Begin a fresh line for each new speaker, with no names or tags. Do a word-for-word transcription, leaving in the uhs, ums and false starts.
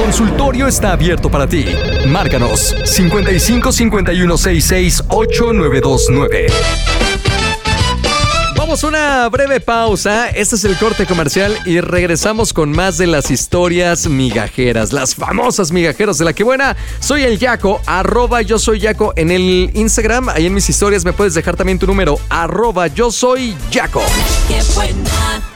consultorio está abierto para ti. Márcanos cincuenta y cinco cincuenta y uno sesenta y seis ocho nueve dos nueve. Vamos a una breve pausa. Este es el corte comercial y regresamos con más de las historias migajeras, las famosas migajeras de La Que Buena. Soy el Yaco, arroba yo soy Yaco en el Instagram. Ahí en mis historias me puedes dejar también tu número, arroba yo soy Yaco.
Qué buena.